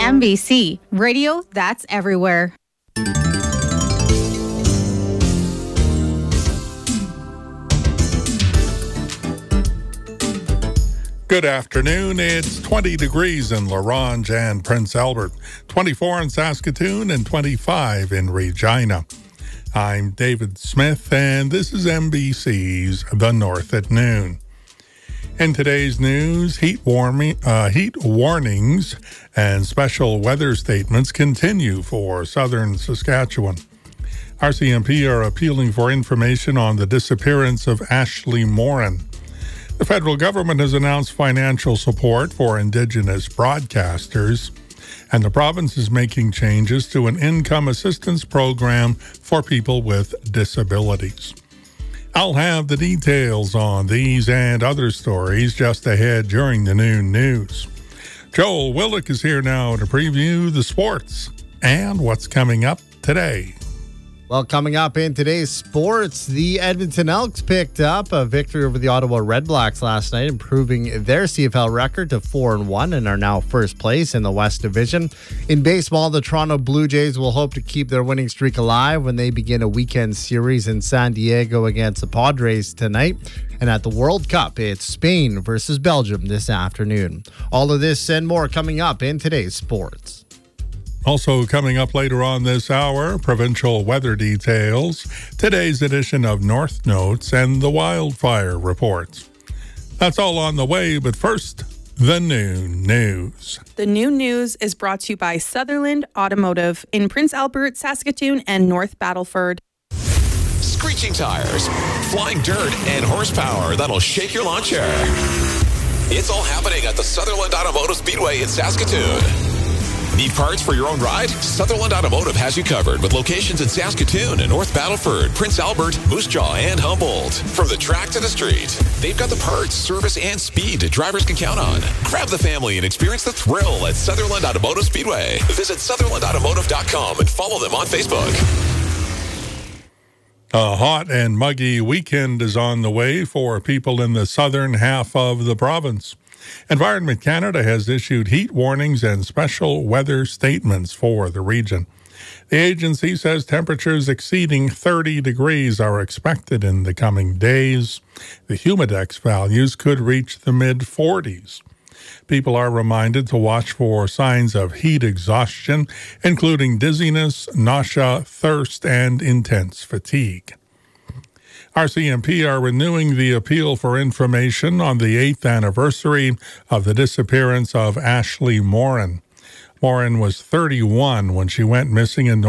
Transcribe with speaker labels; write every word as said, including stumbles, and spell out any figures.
Speaker 1: M B C, radio that's everywhere.
Speaker 2: Good afternoon. It's twenty degrees in La Ronge and Prince Albert, twenty-four in Saskatoon, and twenty-five in Regina. I'm David Smith, and this is M B C's The North at Noon. In today's news, heat, warming, uh, heat warnings and special weather statements continue for southern Saskatchewan. R C M P are appealing for information on the disappearance of Ashley Morin. The federal government has announced financial support for Indigenous broadcasters, and the province is making changes to an income assistance program for people with disabilities. I'll have the details on these and other stories just ahead during the noon news. Joel Willick is here now to preview the sports and what's coming up today.
Speaker 3: Well, coming up in today's sports, the Edmonton Elks picked up a victory over the Ottawa Redblacks last night, improving their C F L record to four and one and are now first place in the West Division. In baseball, the Toronto Blue Jays will hope to keep their winning streak alive when they begin a weekend series in San Diego against the Padres tonight. And at the World Cup, it's Spain versus Belgium this afternoon. All of this and more coming up in today's sports.
Speaker 2: Also coming up later on this hour, provincial weather details, today's edition of North Notes, and the wildfire reports. That's all on the way, but first, the noon news.
Speaker 4: The noon news is brought to you by Sutherland Automotive in Prince Albert, Saskatoon, and North Battleford.
Speaker 5: Screeching tires, flying dirt, and horsepower that'll shake your lawn chair. It's all happening at the Sutherland Automotive Speedway in Saskatoon. Need parts for your own ride? Sutherland Automotive has you covered with locations in Saskatoon and North Battleford, Prince Albert, Moose Jaw, and Humboldt. From the track to the street, they've got the parts, service, and speed drivers can count on. Grab the family and experience the thrill at Sutherland Automotive Speedway. Visit sutherland automotive dot com and follow them on Facebook.
Speaker 2: A hot and muggy weekend is on the way for people in the southern half of the province. Environment Canada has issued heat warnings and special weather statements for the region. The agency says temperatures exceeding thirty degrees are expected in the coming days. The humidex values could reach the mid forties. People are reminded to watch for signs of heat exhaustion, including dizziness, nausea, thirst, and intense fatigue. R C M P are renewing the appeal for information on the eighth anniversary of the disappearance of Ashley Morin. Morin was thirty-one when she went missing in